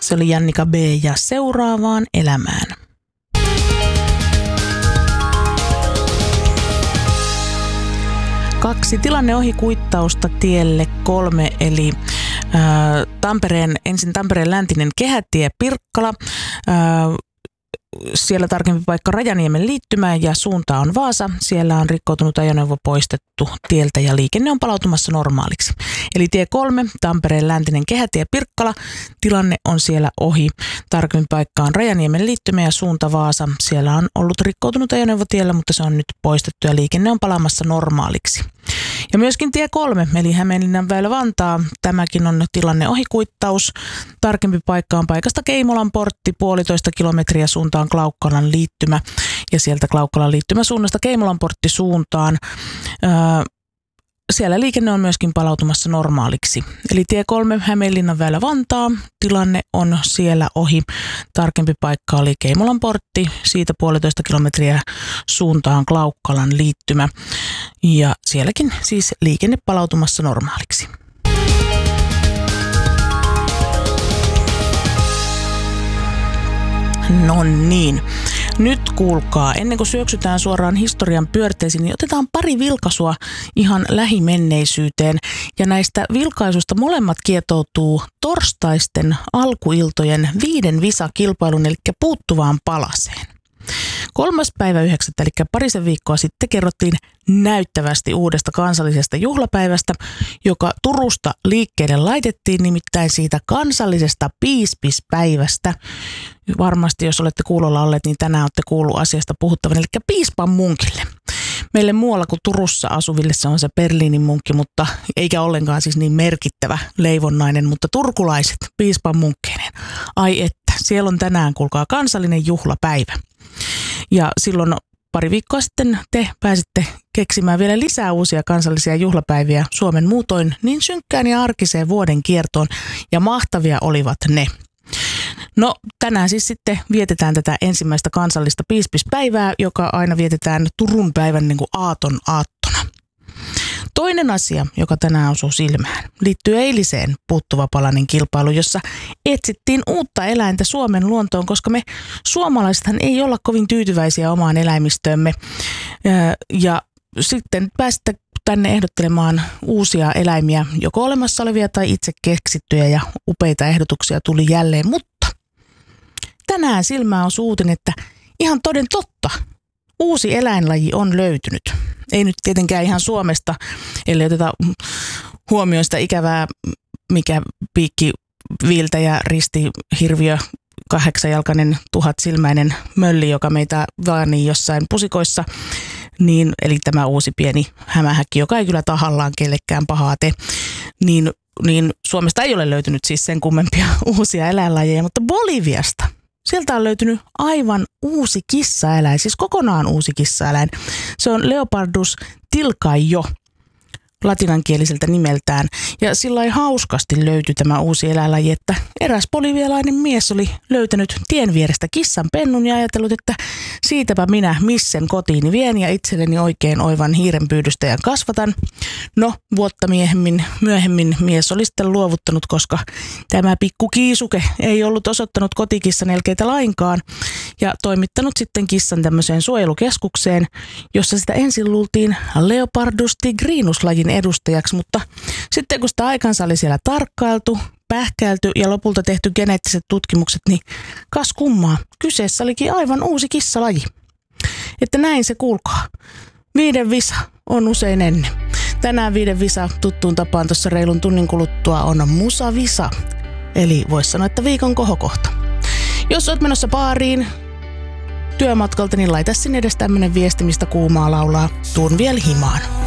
Se oli Jannika B. ja Seuraavaan elämään. Kaksi tilanne ohi kuittausta tielle 3, eli Tampereen läntinen kehätie Pirkkala. Siellä tarkempi paikka Rajaniemen liittymä ja suunta on Vaasa. Siellä on rikkoutunut ajoneuvo poistettu tieltä ja liikenne on palautumassa normaaliksi. Eli tie 3, Tampereen läntinen kehätie Pirkkala. Tilanne on siellä ohi. Tarkempi paikka on Rajaniemen liittymä ja suunta Vaasa. Siellä on ollut rikkoutunut ajoneuvo tiellä, mutta se on nyt poistettu ja liikenne on palaamassa normaaliksi. Ja myöskin tie 3, eli Hämeenlinnan väylä Vantaa. Tämäkin on tilanne ohikuittaus. Tarkempi paikka on paikasta Keimolan portti, 1,5 kilometriä suuntaan Klaukkalan liittymä. Ja sieltä Klaukkalan liittymä suunnasta Keimolan portti suuntaan. Siellä liikenne on myöskin palautumassa normaaliksi. Eli tie 3, Hämeenlinnan väylä Vantaa. Tilanne on siellä ohi. Tarkempi paikka oli Keimolan portti, siitä 1,5 kilometriä suuntaan Klaukkalan liittymä. Ja sielläkin siis liikenne palautumassa normaaliksi. No niin. Nyt kuulkaa, ennen kuin syöksytään suoraan historian pyörteisiin, niin otetaan pari vilkaisua ihan lähimenneisyyteen. Ja näistä vilkaisuista molemmat kietoutuu torstaisten alkuiltojen 5 visakilpailun, eli puuttuvaan palaseen. 3.9. eli parisen viikkoa sitten kerrottiin näyttävästi uudesta kansallisesta juhlapäivästä, joka Turusta liikkeelle laitettiin, nimittäin siitä kansallisesta piispispäivästä. Varmasti jos olette kuulolla olleet, niin tänään olette kuullut asiasta puhuttavan, eli piispan munkille. Meille muualla kuin Turussa asuville se on se Berliinin munkki, mutta eikä ollenkaan siis niin merkittävä leivonnainen, mutta turkulaiset piispan munkkeineen. Ai että, siellä on tänään kuulkaa kansallinen juhlapäivä. Ja silloin pari viikkoa sitten te pääsitte keksimään vielä lisää uusia kansallisia juhlapäiviä Suomen muutoin niin synkkään ja arkiseen vuoden kiertoon, ja mahtavia olivat ne. No tänään siis sitten vietetään tätä ensimmäistä kansallista piispispäivää, joka aina vietetään Turun päivän niin kuin aaton aattona. Toinen asia, joka tänään osuu silmään, liittyy eiliseen puuttuva palanen kilpailuun, jossa etsittiin uutta eläintä Suomen luontoon, koska me suomalaisethan ei olla kovin tyytyväisiä omaan eläimistöömme. Ja sitten pääsitte tänne ehdottelemaan uusia eläimiä, joko olemassa olevia tai itse keksittyjä, ja upeita ehdotuksia tuli jälleen. Mutta tänään silmään osui uutinen, että ihan toden totta, uusi eläinlaji on löytynyt. Ei nyt tietenkään ihan Suomesta, ellei oteta huomioon sitä ikävää, mikä piikkiviiltäjä, ristihirviö, 8-jalkainen, 1000-silmäinen mölli, joka meitä vaanii jossain pusikoissa. Niin, eli tämä uusi pieni hämähäkki, joka ei kyllä tahallaan kellekään pahaa tee, niin Suomesta ei ole löytynyt siis sen kummempia uusia eläinlajeja, mutta Boliviasta. Sieltä on löytynyt aivan uusi kissaeläin, siis kokonaan uusi kissaeläin. Se on Leopardus tilcaio, latinankieliseltä nimeltään. Ja sillä hauskasti löytyi tämä uusi eläinlaji, että eräs bolivialainen mies oli löytänyt tien vierestä kissan pennun ja ajatellut, että siitäpä minä missen kotiini vien ja itselleni oikein oivan hiirenpyydystäjän kasvatan. No, vuotta myöhemmin mies oli sitten luovuttanut, koska tämä pikku kiisuke ei ollut osoittanut kotikissan elkeitä lainkaan ja toimittanut sitten kissan tämmöiseen suojelukeskukseen, jossa sitä ensin luultiin Leopardus tigrinus-lajin edustajaksi, mutta sitten kun sitä aikansa oli siellä tarkkailtu, pähkäilty ja lopulta tehty geneettiset tutkimukset, niin kas kummaa, kyseessä olikin aivan uusi kissalaji. Että näin se kuulkaa. 5 visa on usein ennen. Tänään 5 visa tuttuun tapaan tuossa reilun tunnin kuluttua on musavisa, eli voisi sanoa, että viikon kohokohta. Jos olet menossa baariin työmatkalta, niin laita sinne edes tämmönen viesti, mistä kuumaa laulaa, tuun vielä himaan.